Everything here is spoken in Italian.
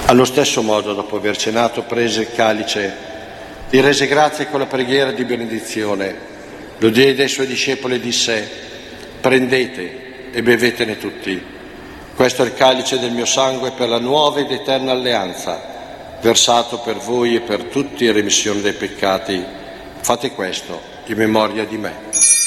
Allo stesso modo, dopo aver cenato, prese il calice, gli rese grazie con la preghiera di benedizione, lo diede ai suoi discepoli e disse: prendete e bevetene tutti. Questo è il calice del mio sangue per la nuova ed eterna alleanza, versato per voi e per tutti in remissione dei peccati. Fate questo in memoria di me.